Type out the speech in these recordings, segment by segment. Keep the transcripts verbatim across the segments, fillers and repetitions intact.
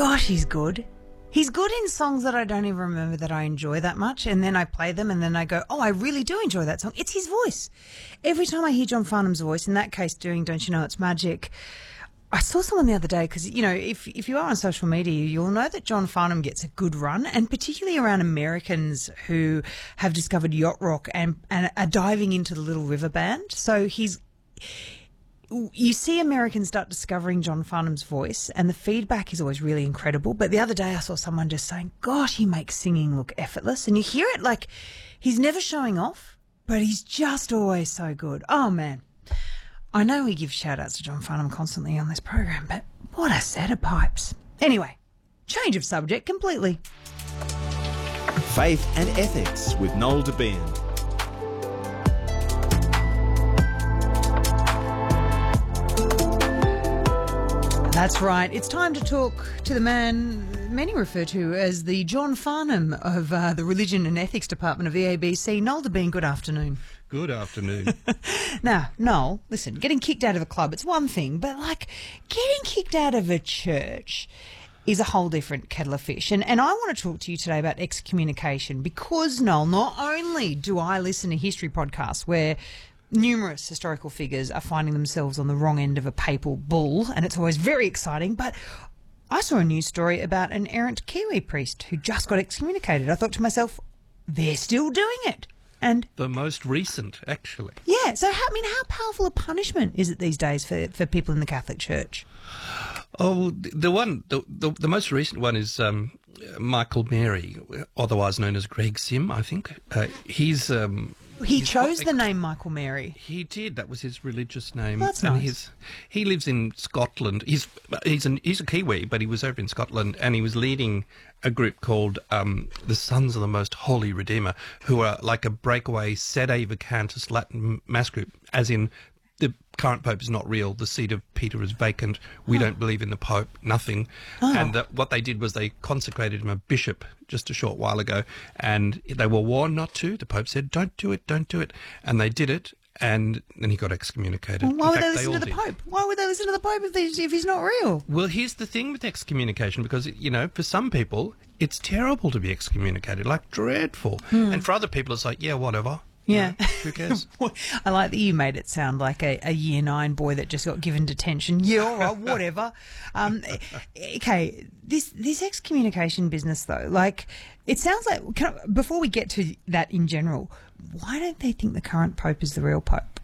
gosh, he's good. He's good in songs that I don't even remember that I enjoy that much, and then I play them and then I go, oh, I really do enjoy that song. It's his voice. Every time I hear John Farnham's voice, in that case doing Don't You Know It's Magic, I saw someone the other day because, you know, if if you are on social media, you'll know that John Farnham gets a good run, and particularly around Americans who have discovered yacht rock and, and are diving into the Little River Band. So he's... You see Americans start discovering John Farnham's voice, and the feedback is always really incredible. But the other day I saw someone just saying, gosh, he makes singing look effortless. And you hear it like he's never showing off, but he's just always so good. Oh, man. I know we give shout-outs to John Farnham constantly on this program, but what a set of pipes. Anyway, change of subject completely. Faith and Ethics with Noel Debien. That's right. It's time to talk to the man many refer to as the John Farnham of uh, the Religion and Ethics Department of the A B C. Noel Debien, good afternoon. Good afternoon. Now, Noel, listen, getting kicked out of a club, it's one thing, but, like, getting kicked out of a church is a whole different kettle of fish. And, and I want to talk to you today about excommunication because, Noel, not only do I listen to history podcasts where numerous historical figures are finding themselves on the wrong end of a papal bull, and it's always very exciting, but I saw a news story about an errant Kiwi priest who just got excommunicated. I thought to myself, they're still doing it. And the most recent, actually. Yeah, so how, I mean, how powerful a punishment is it these days for, for people in the Catholic Church? Oh, the one, the, the, the most recent one is um, Michael Mary, otherwise known as Greg Sim, I think. Uh, he's... Um, He He's chose got, the name Michael Mary. He did. That was his religious name. That's and nice. His, he lives in Scotland. He's he's an, he's a Kiwi, but he was over in Scotland, and he was leading a group called um, the Sons of the Most Holy Redeemer, who are like a breakaway Sede Vacantus Latin mass group, as in the current Pope is not real, the seat of Peter is vacant, we oh. don't believe in the Pope, nothing. Oh. And the, what they did was they consecrated him a bishop just a short while ago, and they were warned not to. The Pope said, don't do it, don't do it. And they did it, and then he got excommunicated. Well, why in would fact, they listen they to the did. Pope? Why would they listen to the Pope if, they, if he's not real? Well, here's the thing with excommunication, because, you know, for some people, it's terrible to be excommunicated, like dreadful. Hmm. And for other people, it's like, yeah, whatever. Yeah. You know, who cares? I like that you made it sound like a, a year nine boy that just got given detention. Yeah, all right, whatever. Um, okay, this this excommunication business, though, like, it sounds like, can I, before we get to that in general, why don't they think the current Pope is the real Pope?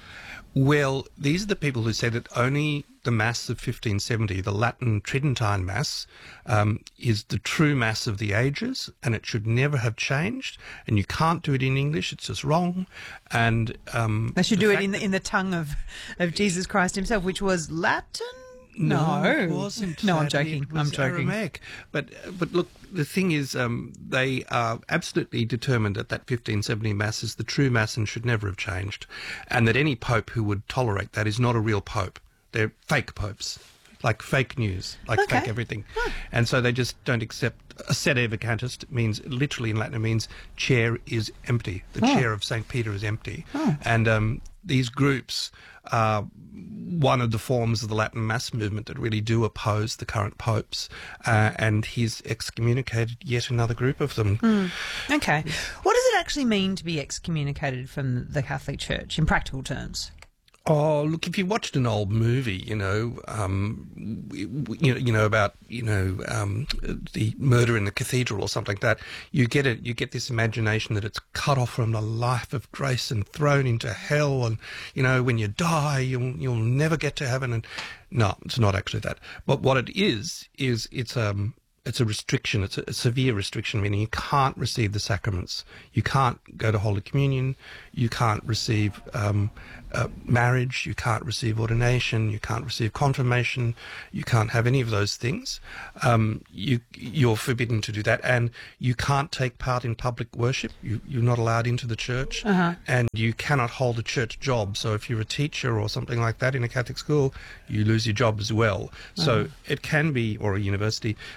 Well, these are the people who say that only the Mass of fifteen seventy, the Latin Tridentine Mass, um, is the true Mass of the ages, and it should never have changed, and you can't do it in English, it's just wrong. And um, they should do it in the, in the tongue of, of Jesus Christ himself, which was Latin? No, no, it wasn't. No, I'm Sadly, joking. it was I'm joking. Aramaic. But but look, the thing is, um, they are absolutely determined that that fifteen seventy Mass is the true Mass and should never have changed, and that any pope who would tolerate that is not a real pope. They're fake popes, like fake news, like Okay. fake everything. Huh. And so they just don't accept. A sede vacantus means, literally in Latin, it means chair is empty. The Oh. chair of Saint Peter is empty. Oh. And um, these groups are one of the forms of the Latin Mass movement that really do oppose the current popes, uh, and he's excommunicated yet another group of them. Mm. Okay. What does it actually mean to be excommunicated from the Catholic Church in practical terms? Oh, look, if you watched an old movie, you know, um, you know, you know about, you know, um, the murder in the cathedral or something like that, you get it, you get this imagination that it's cut off from the life of grace and thrown into hell, and, you know, when you die, you'll you'll never get to heaven. And no, it's not actually that. But what it is is it's um. It's a restriction. It's a, a severe restriction, meaning you can't receive the sacraments. You can't go to Holy Communion. You can't receive um, uh, marriage. You can't receive ordination. You can't receive confirmation. You can't have any of those things. Um, you, you're forbidden to do that. And you can't take part in public worship. You, you're not allowed into the church. Uh-huh. And you cannot hold a church job. So if you're a teacher or something like that in a Catholic school, you lose your job as well. So Uh-huh. it can be, or a university, so it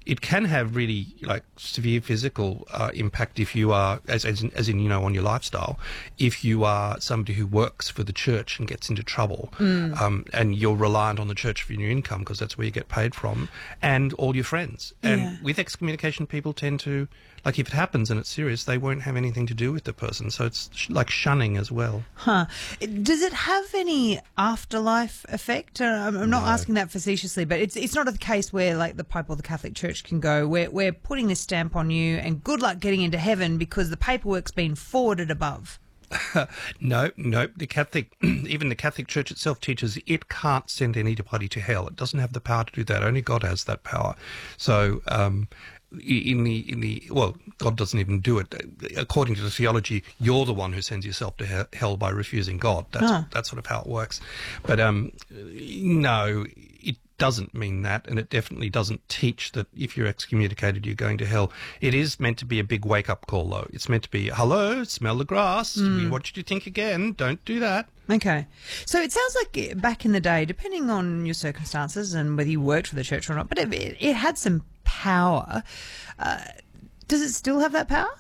it can have really like severe physical uh, impact if you are, as, as, in, as in, you know, on your lifestyle, if you are somebody who works for the church and gets into trouble, mm. um, and you're reliant on the church for your income because that's where you get paid from, and all your friends. And Yeah. with excommunication, people tend to, like if it happens and it's serious, they won't have anything to do with the person. So it's sh- like shunning as well. Huh. Does it have any afterlife effect? Uh, I'm I'm not No. asking that facetiously, but it's it's not a case where like the Pope or the Catholic Church can go, we're, we're putting this stamp on you and good luck getting into heaven because the paperwork's been forwarded above. No, no. The Catholic, even the Catholic Church itself teaches it can't send anybody to hell. It doesn't have the power to do that. Only God has that power. So, um, in the in the well, God doesn't even do it. According to the theology, you're the one who sends yourself to he- hell by refusing God. That's Oh. that's sort of how it works. But um, no, it doesn't mean that, and it definitely doesn't teach that if you're excommunicated, you're going to hell. It is meant to be a big wake-up call, though. It's meant to be, hello, smell the grass. What did you think again? Don't do that. Okay. So it sounds like back in the day, depending on your circumstances and whether you worked for the church or not, but it, it, it had some power. Uh, does it still have that power?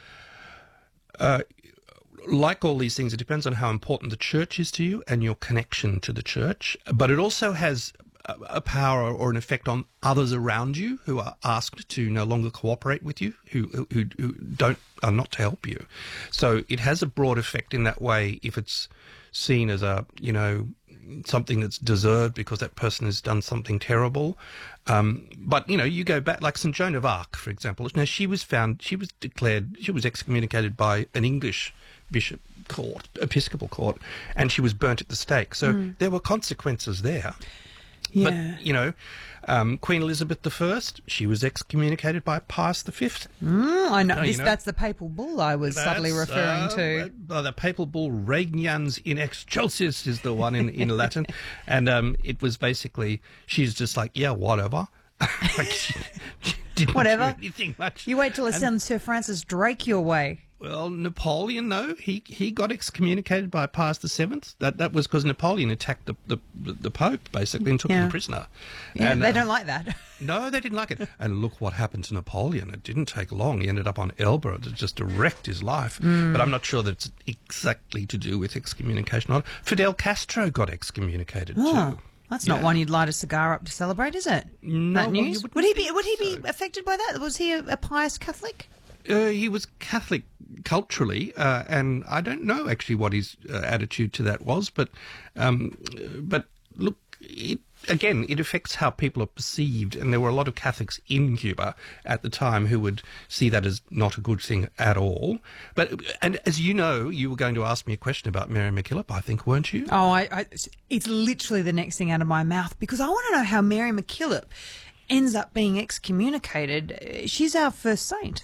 Like all these things, it depends on how important the church is to you and your connection to the church. But it also has a, a power or an effect on others around you who are asked to no longer cooperate with you, who, who, who don't are not to help you. So it has a broad effect in that way if it's seen as a, you know, something that's deserved because that person has done something terrible. Um, but, you know, you go back, like Saint Joan of Arc, for example. Now, she was found, she was declared, she was excommunicated by an English bishop court, episcopal court, and she was burnt at the stake. So mm. there were consequences there. Yeah. But, you know, um, Queen Elizabeth the First, she was excommunicated by Pius the Fifth. Mm, I know. Oh, This, you know. That's the papal bull I was subtly That's, referring uh, to. Uh, the papal bull Regnans in Excelsis is the one in, in Latin. And um, it was basically, she's just like, yeah, whatever. Like she, she didn't Whatever. do anything much. You wait till it And- sends Sir Francis Drake your way. Well, Napoleon, though, he, he got excommunicated by Pius the Seventh. That that was because Napoleon attacked the, the, the Pope, basically, and took Yeah. him prisoner. Yeah, and, they uh, don't like that. No, they didn't like it. And look what happened to Napoleon. It didn't take long. He ended up on Elba. It just wrecked his life. Mm. But I'm not sure that it's exactly to do with excommunication. Fidel Castro got excommunicated Oh, too. that's Yeah. not one you'd light a cigar up to celebrate, is it? No, that well, you news. wouldn't Would he be? think Would he be so. affected by that? Was he a, a pious Catholic? Uh, he was Catholic culturally, uh, and I don't know actually what his uh, attitude to that was, but um, but look, it, again, it affects how people are perceived, and there were a lot of Catholics in Cuba at the time who would see that as not a good thing at all. But and as you know, you were going to ask me a question about Mary MacKillop, I think, weren't you? Oh, I, I, it's literally the next thing out of my mouth because I want to know how Mary MacKillop ends up being excommunicated. She's our first saint.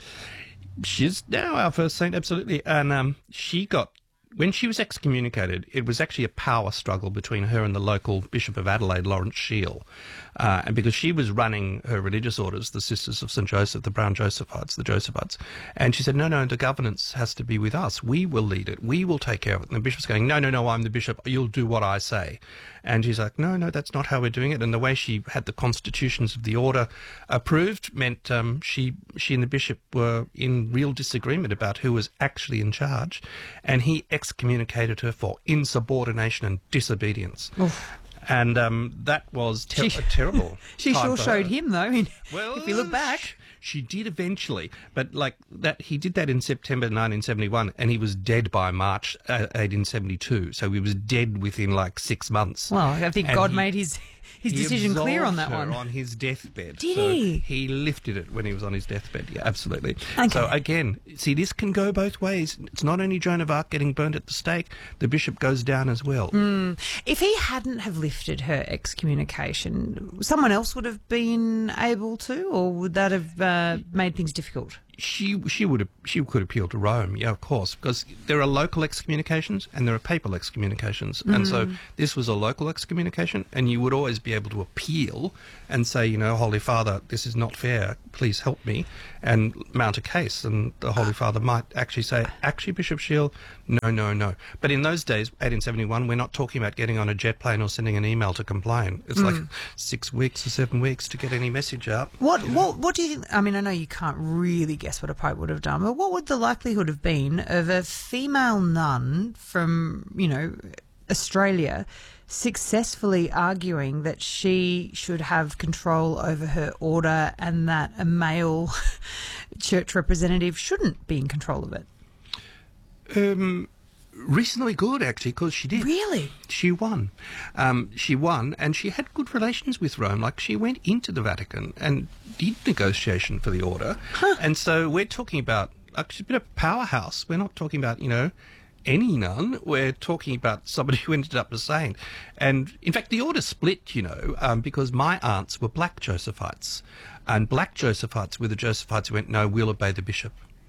She's now our first saint, absolutely. And um, she got, when she was excommunicated, it was actually a power struggle between her and the local Bishop of Adelaide, Lawrence Shiel. Uh, and because she was running her religious orders, the Sisters of Saint Joseph, the Brown Josephites, the Josephites, and she said, no, no, the governance has to be with us. We will lead it. We will take care of it. And the bishop's going, no, no, no, I'm the bishop. You'll do what I say. And she's like, no, no, that's not how we're doing it. And the way she had the constitutions of the order approved meant um, she, she and the bishop were in real disagreement about who was actually in charge. And he excommunicated her for insubordination and disobedience. Oof. And um, that was ter- She- a terrible. She time sure for showed her. him, though. in- Well, if you look back. sh- she did eventually, but like that, he did that in September nineteen seventy-one, and he was dead by March uh, eighteen seventy-two. So he was dead within like six months. Well, I think And God he- made his his he decision clear on that absolved her one. on his deathbed. Did So he? He lifted it when he was on his deathbed. Yeah, absolutely. Okay. So again, see, this can go both ways. It's not only Joan of Arc getting burnt at the stake; the bishop goes down as well. Mm. If he hadn't have lifted her excommunication, someone else would have been able to, or would that have uh, made things difficult? She she would she could appeal to Rome, yeah, of course, because there are local excommunications and there are papal excommunications, mm. and so this was a local excommunication, and you would always be able to appeal and say, you know, Holy Father, this is not fair, please help me, and mount a case, and the Holy Father might actually say, actually, Bishop Shiel, no, no, no. But in those days, eighteen seventy-one, we're not talking about getting on a jet plane or sending an email to complain. It's mm. like six weeks or seven weeks to get any message out. What you know? what what do you think? I mean, I know you can't really guess what a pope would have done, but what would the likelihood have been of a female nun from, you know, Australia successfully arguing that she should have control over her order and that a male church representative shouldn't be in control of it? Um, reasonably good, actually, because she did. Really? She won. Um, she won, and she had good relations with Rome. Like, she went into the Vatican and did negotiation for the order. Huh. And so we're talking about, like, she's been a powerhouse. We're not talking about, you know, any nun. We're talking about somebody who ended up a saint. And, in fact, the order split, you know, um, because my aunts were black Josephites. And black Josephites were the Josephites who went, no, we'll obey the bishop.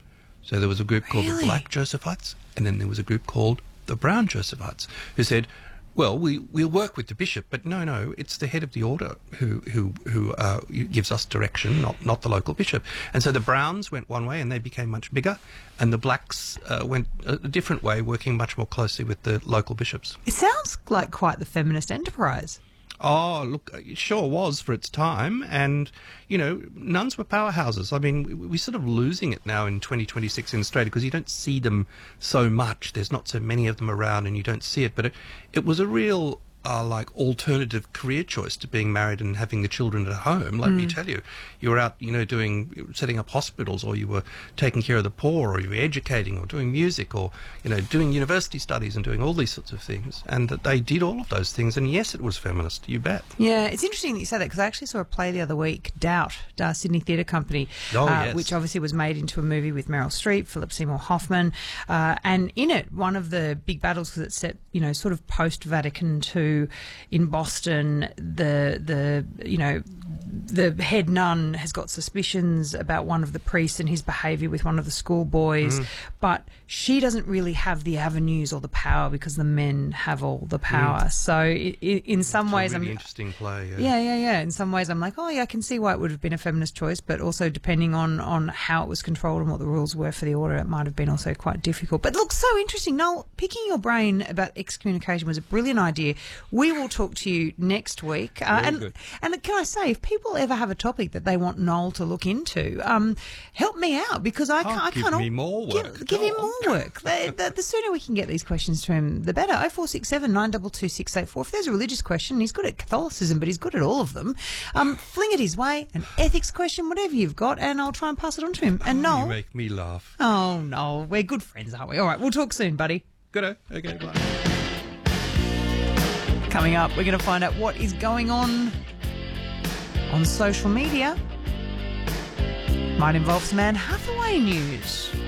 So there was a group called Really? the Black Josephites, and then there was a group called the Brown Josephites, who said, well, we, we'll work with the bishop, but no, no, it's the head of the order who who, who uh, gives us direction, not, not the local bishop. And so the Browns went one way and they became much bigger, and the Blacks uh, went a different way, working much more closely with the local bishops. It sounds like quite the feminist enterprise. Oh, look, it sure was for its time. And, you know, nuns were powerhouses. I mean, we- we're sort of losing it now in twenty twenty-six in Australia because you don't see them so much. There's not so many of them around and you don't see it. But it, it was a real, uh, like, alternative career choice to being married and having the children at home. Let me tell you, you were out, you know, doing, setting up hospitals, or you were taking care of the poor, or you were educating, or doing music, or, you know, doing university studies and doing all these sorts of things. And that they did all of those things. And yes, it was feminist, you bet. Yeah, it's interesting that you say that because I actually saw a play the other week, Doubt, uh, Sydney Theatre Company, Oh, uh, yes. which obviously was made into a movie with Meryl Streep, Philip Seymour Hoffman, uh, and in it, one of the big battles, because it's set, you know, sort of post-Vatican two in Boston, the the you know the head nun has got suspicions about one of the priests and his behaviour with one of the schoolboys, Mm. but she doesn't really have the avenues or the power because the men have all the power. So i i in some It's a ways, really I'm interesting play. Yeah. yeah, yeah, yeah. In some ways, I'm like, oh, yeah, I can see why it would have been a feminist choice, but also depending on, on how it was controlled and what the rules were for the order, it might have been also quite difficult. But look, so interesting. Noel, picking your brain about excommunication was a brilliant idea. We will talk to you next week. Uh, Very and, good. and can I say, if people ever have a topic that they want Noel to look into, um, help me out because I, Oh, can't, I give can't. me more work, Give, give him Noel. more work. the, the, the sooner we can get these questions to him, the better. oh four six seven, nine two two, six eight four. If there's a religious question, he's good at Catholicism, but he's good at all of them. Um, fling it his way, an ethics question, whatever you've got, and I'll try and pass it on to him. And You Noel, make me laugh. oh no, we're good friends, aren't we? All right, we'll talk soon, buddy. Good. Okay, bye. Coming up, we're going to find out what is going on on social media. Might involve some Anne Hathaway news.